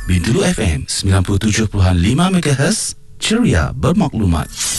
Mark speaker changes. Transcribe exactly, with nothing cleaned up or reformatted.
Speaker 1: Bintulu F M sembilan puluh tujuh perpuluhan lima MHz, ceria bermaklumat.